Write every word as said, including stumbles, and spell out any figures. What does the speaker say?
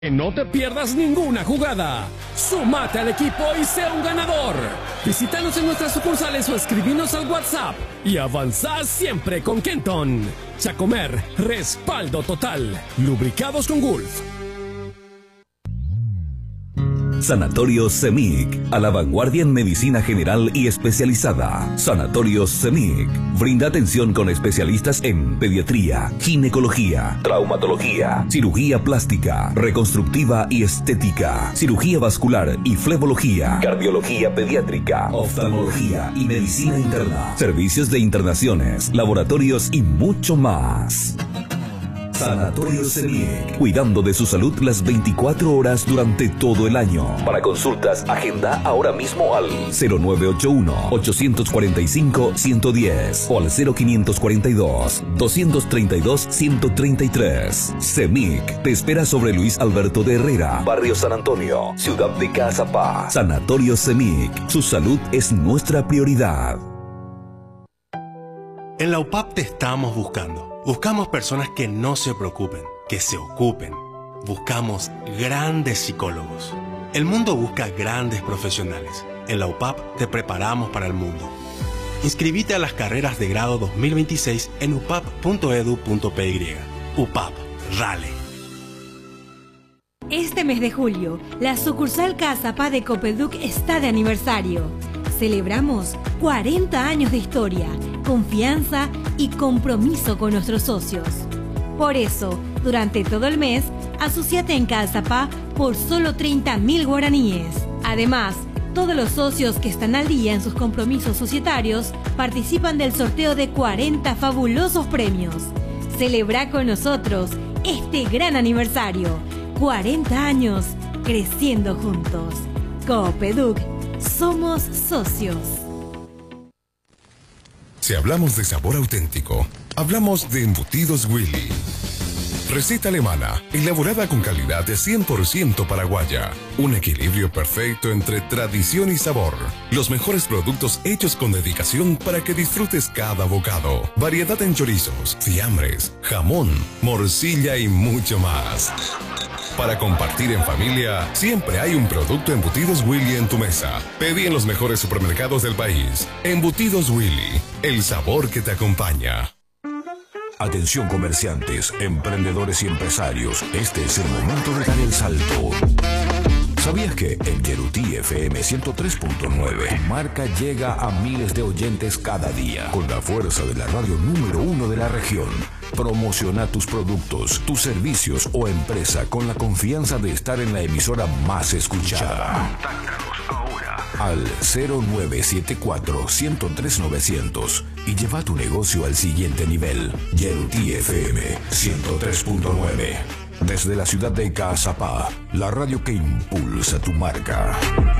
No te pierdas ninguna jugada. Súmate al equipo y sé un ganador. Visítanos en nuestras sucursales o escribinos al WhatsApp y avanza siempre con Kenton. Chacomer, respaldo total. Lubricados con Gulf. Sanatorio Semic, a la vanguardia en medicina general y especializada. Sanatorio Semic brinda atención con especialistas en pediatría, ginecología, traumatología, cirugía plástica, reconstructiva y estética, cirugía vascular y flebología, cardiología pediátrica, oftalmología y medicina interna, servicios de internaciones, laboratorios y mucho más. Sanatorio Semic, cuidando de su salud las veinticuatro horas durante todo el año. Para consultas, agenda ahora mismo al cero nueve ocho uno, ocho cuatro cinco, uno uno cero o al cero quinientos cuarenta y dos, doscientos treinta y dos, ciento treinta y tres. Semic te espera sobre Luis Alberto de Herrera, Barrio San Antonio, Ciudad de Caazapá. Sanatorio Semic, su salud es nuestra prioridad. En la U P A P te estamos buscando. Buscamos personas que no se preocupen, que se ocupen. Buscamos grandes psicólogos. El mundo busca grandes profesionales. En la U P A P te preparamos para el mundo. Inscribite a las carreras de grado dos mil veintiséis en u p a p punto e d u punto p y. U P A P, dale. Este mes de julio, la sucursal Caazapá de Copeduc está de aniversario. Celebramos cuarenta años de historia, confianza y compromiso con nuestros socios. Por eso, durante todo el mes, asociate en Caazapá por solo treinta mil guaraníes. Además, todos los socios que están al día en sus compromisos societarios participan del sorteo de cuarenta fabulosos premios. Celebra con nosotros este gran aniversario. cuarenta años creciendo juntos. Copeduc, somos socios. Si hablamos de sabor auténtico, hablamos de Embutidos Willy. Receta alemana, elaborada con calidad de cien por ciento paraguaya. Un equilibrio perfecto entre tradición y sabor. Los mejores productos hechos con dedicación para que disfrutes cada bocado. Variedad en chorizos, fiambres, jamón, morcilla y mucho más. Para compartir en familia, siempre hay un producto Embutidos Willy en tu mesa. Pedí en los mejores supermercados del país. Embutidos Willy, el sabor que te acompaña. Atención comerciantes, emprendedores y empresarios, este es el momento de dar el salto. ¿Sabías que en Yerutí F M ciento tres punto nueve tu marca llega a miles de oyentes cada día con la fuerza de la radio número uno de la región? Promociona tus productos, tus servicios o empresa con la confianza de estar en la emisora más escuchada. Contáctanos ahora al cero nueve siete cuatro, ciento tres, novecientos y lleva tu negocio al siguiente nivel. Yerutí F M ciento tres punto nueve. Desde la ciudad de Caazapá, la radio que impulsa tu marca.